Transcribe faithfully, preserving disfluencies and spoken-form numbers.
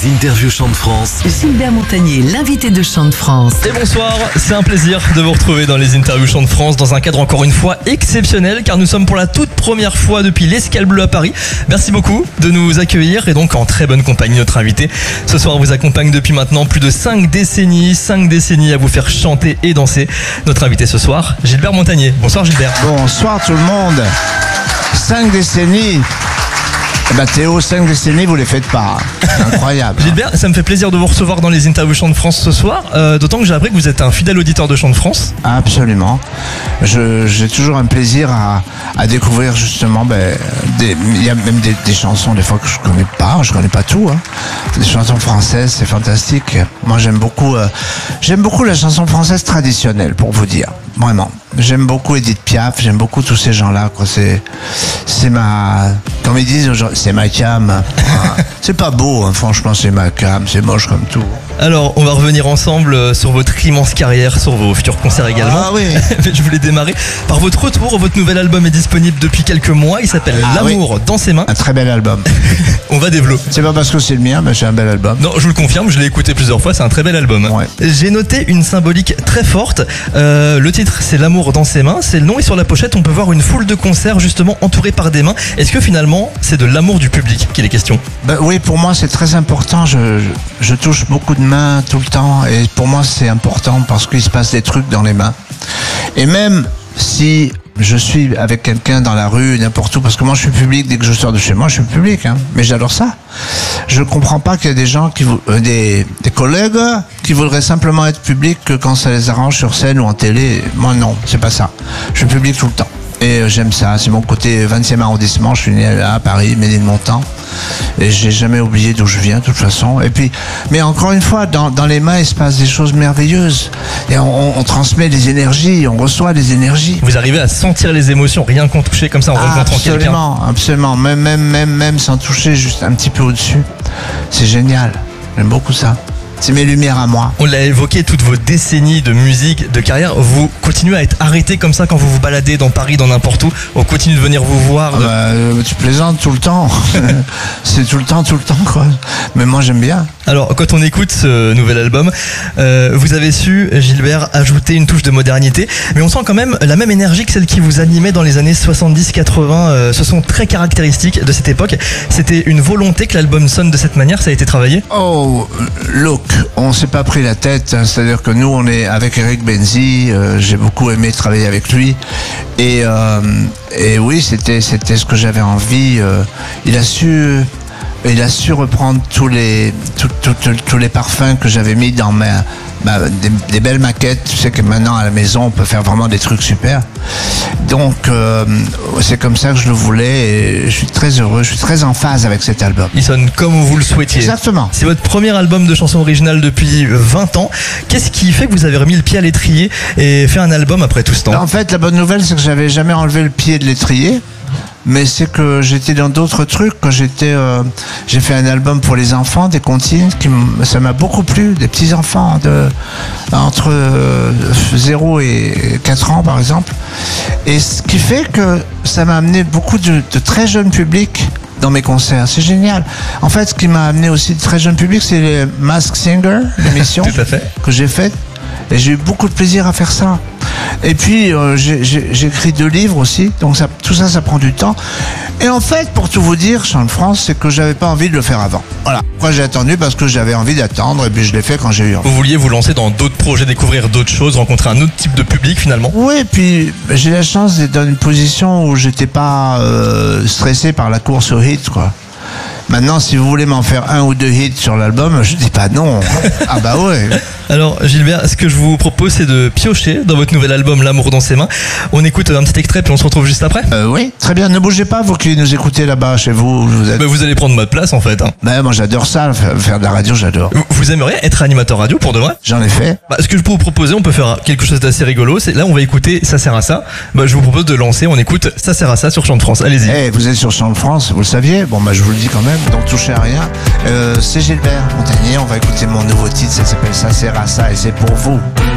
interviews Chant de France. Gilbert Montagnier, l'invité de Chant de France. Et bonsoir, c'est un plaisir de vous retrouver dans les interviews Chant de France dans un cadre encore une fois exceptionnel car nous sommes pour la toute première fois depuis l'Escale Bleue à Paris. Merci beaucoup de nous accueillir et donc en très bonne compagnie notre invité. Ce soir vous accompagne depuis maintenant plus de cinq décennies, cinq décennies à vous faire chanter et danser. Notre invité ce soir, Gilbert Montagnier. Bonsoir Gilbert. Bonsoir tout le monde. Cinq décennies. Bah Théo, cinq décennies, vous les faites pas. C'est incroyable. Gilbert, ça me fait plaisir de vous recevoir dans les interviews Chant de France ce soir, euh, d'autant que j'ai appris que vous êtes un fidèle auditeur de Chant de France. Absolument. Je, j'ai toujours un plaisir à, à découvrir justement, ben, des, il y a même des, des chansons des fois que je connais pas, je connais pas tout. Hein. Des chansons françaises, c'est fantastique. Moi j'aime beaucoup, euh, j'aime beaucoup la chanson française traditionnelle, pour vous dire. Vraiment. J'aime beaucoup Edith Piaf, j'aime beaucoup tous ces gens-là, quoi. C'est, c'est ma, comme ils disent aujourd'hui, c'est ma cam. C'est pas beau, hein, franchement, c'est ma cam, c'est moche comme tout. Alors, on va revenir ensemble sur votre immense carrière, sur vos futurs concerts également. Ah oui. Je voulais démarrer par votre retour. Votre nouvel album est disponible depuis quelques mois. Il s'appelle ah, L'amour oui. dans ses mains. Un très bel album. On va développer. C'est pas parce que c'est le mien, mais c'est un bel album. Non, je vous le confirme, je l'ai écouté plusieurs fois. C'est un très bel album. Ouais. J'ai noté une symbolique très forte. Euh, le titre, c'est L'amour dans ses mains. C'est le nom et sur la pochette, on peut voir une foule de concerts justement entourés par des mains. Est-ce que finalement, c'est de l'amour du public qu'il est question? Ben oui, pour moi, c'est très important. Je, je, je touche beaucoup de mains tout le temps. Et pour moi, c'est important parce qu'il se passe des trucs dans les mains. Et même si je suis avec quelqu'un dans la rue, n'importe où, parce que moi, je suis public, dès que je sors de chez moi, je suis public, hein, mais j'adore ça. Je comprends pas qu'il y a des gens, qui, euh, des, des collègues qui voudraient simplement être public que quand ça les arrange sur scène ou en télé. Moi, non, c'est pas ça. Je suis public tout le temps. Et euh, j'aime ça, c'est mon côté vingtième arrondissement, je suis né à Paris, Ménilmontant, et j'ai jamais oublié d'où je viens de toute façon. Et puis, mais encore une fois, dans, dans les mains, il se passe des choses merveilleuses, et on, on transmet des énergies, on reçoit des énergies. Vous arrivez à sentir les émotions, rien qu'en toucher comme ça en rencontrant quelqu'un? Absolument, absolument, même, même, même, même sans toucher, juste un petit peu au-dessus. C'est génial, j'aime beaucoup ça. C'est mes lumières à moi. On l'a évoqué, toutes vos décennies de musique, de carrière, vous continuez à être arrêté comme ça quand vous vous baladez dans Paris, dans n'importe où. On continue de venir vous voir. Ah de... bah, euh, tu plaisantes tout le temps. C'est tout le temps, tout le temps, quoi. Mais moi, j'aime bien. Alors, quand on écoute ce nouvel album, euh, vous avez su, Gilbert, ajouter une touche de modernité, mais on sent quand même la même énergie que celle qui vous animait dans les années soixante-dix quatre-vingts. Euh, ce sont très caractéristiques de cette époque. C'était une volonté que l'album sonne de cette manière, ça a été travaillé? Oh, look, on s'est pas pris la tête. Hein. C'est-à-dire que nous, on est avec Eric Benzi. Euh, j'ai beaucoup aimé travailler avec lui. Et, euh, et oui, c'était, c'était ce que j'avais envie. Euh, il a su... Il a su reprendre tous les, tout, tout, tout, tous les parfums que j'avais mis dans ma, ma, des, des belles maquettes. Tu sais que maintenant à la maison on peut faire vraiment des trucs super. Donc euh, c'est comme ça que je le voulais et je suis très heureux, je suis très en phase avec cet album. Il sonne comme vous le souhaitiez. Exactement. C'est votre premier album de chansons originales depuis vingt ans. Qu'est-ce qui fait que vous avez remis le pied à l'étrier et fait un album après tout ce temps? En fait, la bonne nouvelle, c'est que j'avais jamais enlevé le pied de l'étrier. Mais c'est que j'étais dans d'autres trucs. Quand j'étais, euh, j'ai fait un album pour les enfants, des comptines, qui ça m'a beaucoup plu, des petits enfants de entre euh, zéro et quatre ans par exemple. Et ce qui fait que ça m'a amené beaucoup de, de très jeunes publics dans mes concerts. C'est génial. En fait, ce qui m'a amené aussi de très jeunes publics, c'est les Masked Singer, l'émission Tout à fait. que j'ai faite. Et j'ai eu beaucoup de plaisir à faire ça. Et puis, euh, j'ai, j'ai, j'ai écrit deux livres aussi, donc ça, tout ça, ça prend du temps. Et en fait, pour tout vous dire, Chant de France, c'est que j'avais pas envie de le faire avant. Voilà. Pourquoi j'ai attendu? Parce que j'avais envie d'attendre, et puis je l'ai fait quand j'ai eu envie. Vous vouliez vous lancer dans d'autres projets, découvrir d'autres choses, rencontrer un autre type de public finalement? Oui, et puis j'ai la chance d'être dans une position où j'étais pas euh, stressé par la course au hit, quoi. Maintenant, si vous voulez m'en faire un ou deux hits sur l'album, je dis pas non. Ah bah ouais. Alors Gilbert, ce que je vous propose, c'est de piocher dans votre nouvel album L'amour dans ses mains. On écoute un petit extrait puis on se retrouve juste après. Euh, oui, très bien. Ne bougez pas, vous qui nous écoutez là-bas chez vous. Où vous êtes. Bah, vous allez prendre ma place en fait. Hein. Bah, moi j'adore ça, faire de la radio, j'adore. Vous, vous aimeriez être animateur radio pour de vrai? J'en ai fait. Bah, ce que je peux vous proposer, on peut faire quelque chose d'assez rigolo. C'est là, on va écouter Ça sert à ça. Bah, je vous propose de lancer. On écoute Ça sert à ça sur Chant de France. Allez-y. Eh, hey, vous êtes sur Chant de France, vous le saviez? Bon, bah je vous le dis quand même. Donc touchez à rien. Euh, c'est Gilbert Montagnier. On va écouter mon nouveau titre. Ça s'appelle Ça sert à ça et c'est pour vous.